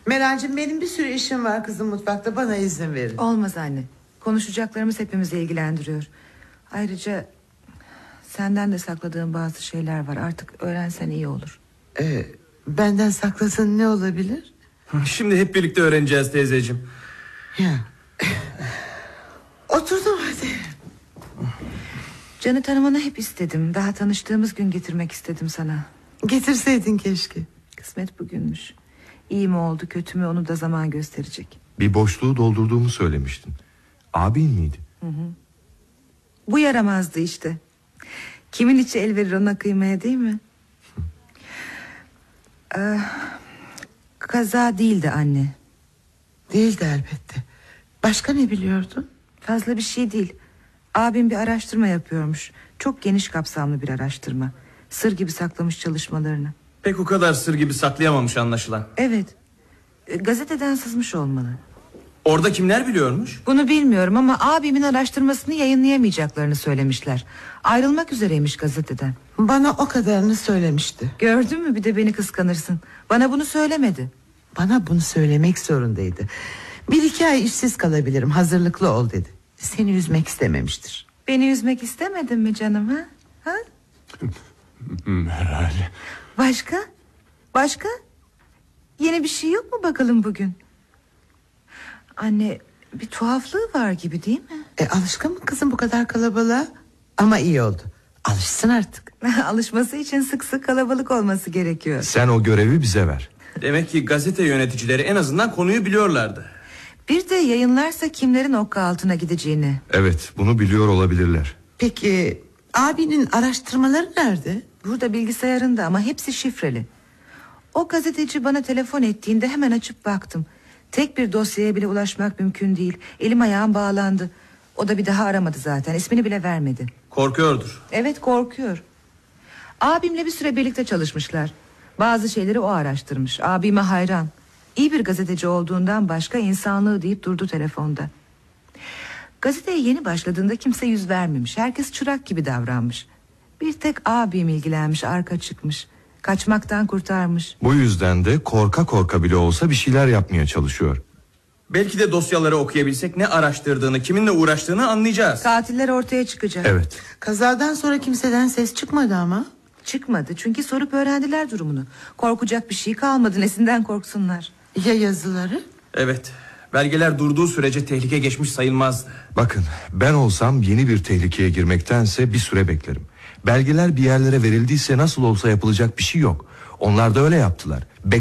Meral'cığım, benim bir sürü işim var kızım mutfakta, bana izin verin. Olmaz anne. Konuşacaklarımız hepimizi ilgilendiriyor. Ayrıca senden de sakladığım bazı şeyler var. Artık öğrensen iyi olur. Benden sakladığın ne olabilir? Şimdi hep birlikte öğreneceğiz teyzeciğim. Ya. Oturdum hadi. Can'ı tanımanı hep istedim. Daha tanıştığımız gün getirmek istedim sana. Getirseydin keşke. Kısmet bugünmüş. İyi mi oldu kötü mü onu da zaman gösterecek. Bir boşluğu doldurduğumu söylemiştin. Abin miydi? Hı. Bu yaramazdı işte. Kimin içi el verir ona kıymaya, değil mi? Kaza değildi anne. Değildi elbette. Başka ne biliyordun? Fazla bir şey değil. Abim bir araştırma yapıyormuş. Çok geniş kapsamlı bir araştırma. Sır gibi saklamış çalışmalarını. Pek o kadar sır gibi saklayamamış anlaşılan. Evet. Gazeteden sızmış olmalı. Orada kimler biliyormuş? Bunu bilmiyorum ama abimin araştırmasını yayınlayamayacaklarını söylemişler. Ayrılmak üzereymiş gazeteden. Bana o kadarını söylemişti. Gördün mü, bir de beni kıskanırsın. Bana bunu söylemedi. Bana bunu söylemek zorundaydı. 1-2 ay işsiz kalabilirim, hazırlıklı ol dedi. Seni üzmek istememiştir. Beni üzmek istemedin mi canım ha? Meral. Başka? Başka? Yeni bir şey yok mu bakalım bugün? Anne, bir tuhaflığı var gibi değil mi? Alışkın mı kızım bu kadar kalabalığa? Ama iyi oldu. Alışsın artık. Alışması için sık sık kalabalık olması gerekiyor. Sen o görevi bize ver. Demek ki gazete yöneticileri en azından konuyu biliyorlardı. Bir de yayınlarsa kimlerin okka altına gideceğini. Evet, bunu biliyor olabilirler. Peki abinin araştırmaları nerede? Burada, bilgisayarında, ama hepsi şifreli. O gazeteci bana telefon ettiğinde hemen açıp baktım. Tek bir dosyaya bile ulaşmak mümkün değil. Elim ayağım bağlandı. O da bir daha aramadı zaten. İsmini bile vermedi. Korkuyordur. Evet, korkuyor. Abimle bir süre birlikte çalışmışlar. Bazı şeyleri o araştırmış. Abime hayran. İyi bir gazeteci olduğundan başka insanlığı deyip durdu telefonda. Gazeteye yeni başladığında kimse yüz vermemiş. Herkes çırak gibi davranmış. Bir tek abim ilgilenmiş, arka çıkmış. Kaçmaktan kurtarmış. Bu yüzden de korka korka bile olsa bir şeyler yapmaya çalışıyor. Belki de dosyaları okuyabilsek ne araştırdığını, kiminle uğraştığını anlayacağız. Katiller ortaya çıkacak. Evet. Kazadan sonra kimseden ses çıkmadı ama. Çıkmadı çünkü sorup öğrendiler durumunu. Korkacak bir şey kalmadı, nesinden korksunlar. Ya yazıları? Evet, belgeler durduğu sürece tehlike geçmiş sayılmazdı. Bakın, ben olsam yeni bir tehlikeye girmektense bir süre beklerim. Belgeler bir yerlere verildiyse nasıl olsa yapılacak bir şey yok. Onlar da öyle yaptılar.